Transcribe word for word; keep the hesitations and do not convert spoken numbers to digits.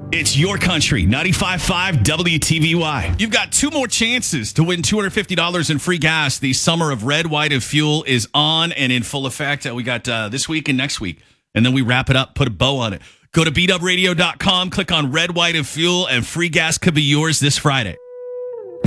It's your country, ninety-five point five W T V Y. You've got two more chances to win two hundred fifty dollars in free gas. The summer of Red, White, and Fuel is on and in full effect. Uh, we got uh, this week and next week, and then we wrap it up, put a bow on it. Go to beat up radio dot com, click on Red, White, and Fuel, and free gas could be yours this Friday.